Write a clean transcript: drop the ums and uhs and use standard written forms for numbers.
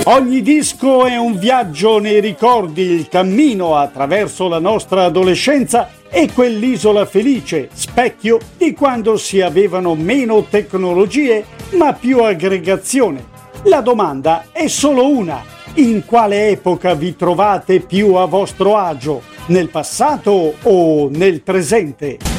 Ogni disco è un viaggio nei ricordi, il cammino attraverso la nostra adolescenza e quell'isola felice, specchio di quando si avevano meno tecnologie ma più aggregazione. La domanda è solo una: in quale epoca vi trovate più a vostro agio? Nel passato o nel presente?